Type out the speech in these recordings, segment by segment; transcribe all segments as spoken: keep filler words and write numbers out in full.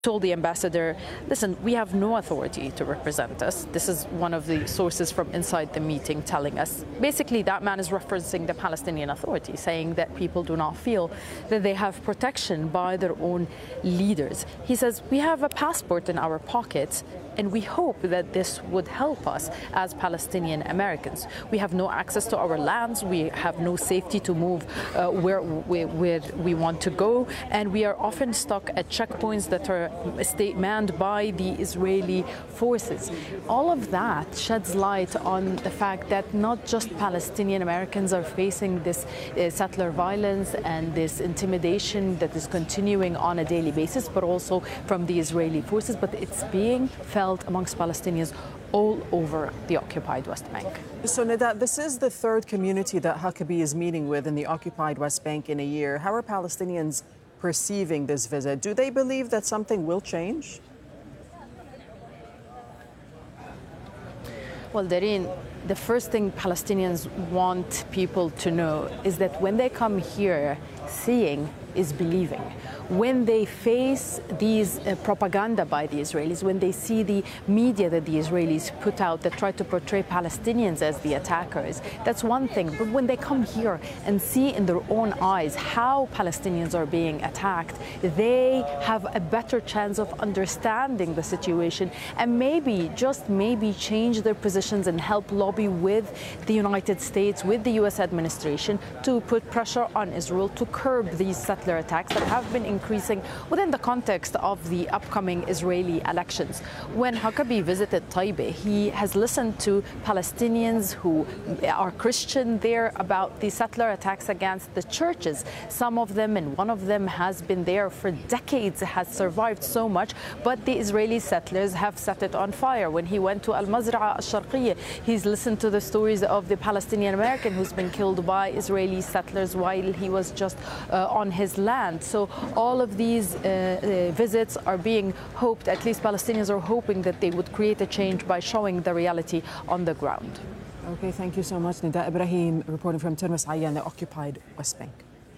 told the ambassador, listen, we have no authority to represent us. This is one of the sources from inside the meeting telling us. Basically, that man is referencing the Palestinian Authority, saying that people do not feel that they have protection by their own leaders. He says, we have a passport in our pockets, and we hope that this would help us as Palestinian Americans. We have no access to our lands. We have no safety to move uh, where, we, where we want to go. And we are often stuck at checkpoints that are state manned by the Israeli forces. All of that sheds light on the fact that not just Palestinian Americans are facing this uh, settler violence and this intimidation that is continuing on a daily basis, but also from the Israeli forces, but it's being felt amongst Palestinians all over the occupied West Bank. So, Nida, this is the third community that Huckabee is meeting with in the occupied West Bank in a year. How are Palestinians perceiving this visit? Do they believe that something will change? Well, Darine, the first thing Palestinians want people to know is that when they come here, seeing is believing. When they face these uh, propaganda by the Israelis, when they see the media that the Israelis put out that try to portray Palestinians as the attackers, that's one thing. But when they come here and see in their own eyes how Palestinians are being attacked, they have a better chance of understanding the situation and maybe, just maybe, change their positions and help lobby with the United States, with the U S administration, to put pressure on Israel to curb these settler attacks that have been increasing within the context of the upcoming Israeli elections. When Huckabee visited Taibeh, he has listened to Palestinians who are Christian there about the settler attacks against the churches. Some of them, and one of them has been there for decades, has survived so much, but the Israeli settlers have set it on fire. When he went to Al-Mazra'a Al-Sharqiyya, he's listened to the stories of the Palestinian American who's been killed by Israeli settlers while he was just uh, on his land. So all of these uh, uh, visits are being hoped, at least Palestinians are hoping that they would create a change by showing the reality on the ground. Okay, thank you so much. Nida Ibrahim reporting from Tirmis Ayyan, the occupied West Bank.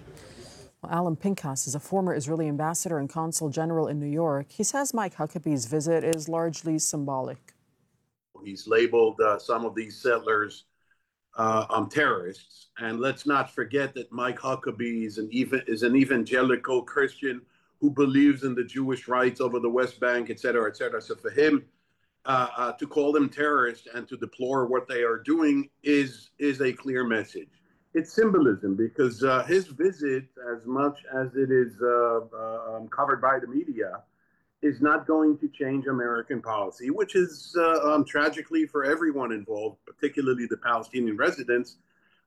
Well, Alan Pinkas is a former Israeli ambassador and consul general in New York. He says Mike Huckabee's visit is largely symbolic. He's labeled uh, some of these settlers uh, um, terrorists. And let's not forget that Mike Huckabee is an, ev- is an evangelical Christian who believes in the Jewish rights over the West Bank, et cetera, et cetera. So for him uh, uh, to call them terrorists and to deplore what they are doing is, is a clear message. It's symbolism because uh, his visit, as much as it is uh, uh, um, covered by the media, is not going to change American policy, which is uh, um, tragically for everyone involved, particularly the Palestinian residents.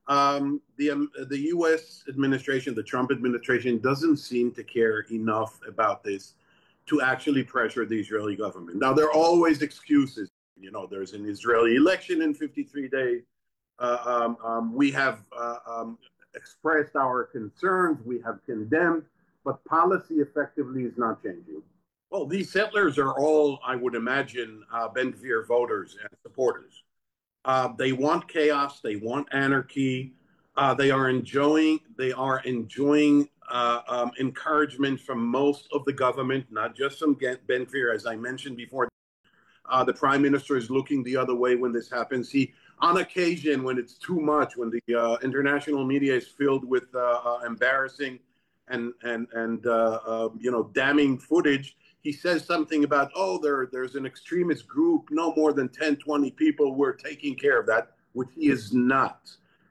Um, the, um, the U S administration, the Trump administration, doesn't seem to care enough about this to actually pressure the Israeli government. Now, there are always excuses. You know, there's an Israeli election in fifty-three days. Uh, um, um, we have uh, um, expressed our concerns. We have condemned, but policy effectively is not changing. Well, these settlers are all, I would imagine, uh, Ben Gvir voters and supporters. Uh, they want chaos. They want anarchy. Uh, they are enjoying. They are enjoying uh, um, encouragement from most of the government, not just from Ben Gvir, as I mentioned before. Uh, the prime minister is looking the other way when this happens. He, on occasion, when it's too much, when the uh, international media is filled with uh, uh, embarrassing and and and uh, uh, you know damning footage, he says something about, oh, there there's an extremist group, no more than ten, twenty people. We're taking care of that, which he is not.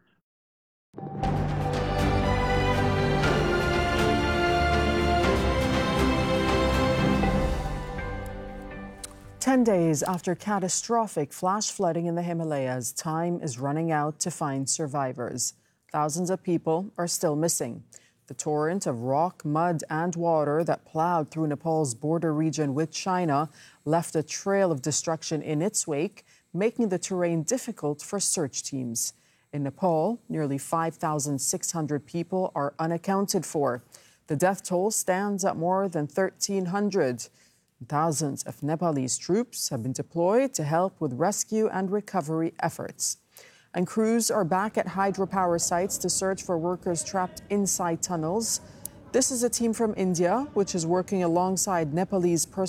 Ten days after catastrophic flash flooding in the Himalayas, time is running out to find survivors. Thousands of people are still missing. The torrent of rock, mud, and water that plowed through Nepal's border region with China left a trail of destruction in its wake, making the terrain difficult for search teams. In Nepal, nearly five thousand six hundred people are unaccounted for. The death toll stands at more than thirteen hundred. Thousands of Nepalese troops have been deployed to help with rescue and recovery efforts. And crews are back at hydropower sites to search for workers trapped inside tunnels. This is a team from India, which is working alongside Nepalese personnel.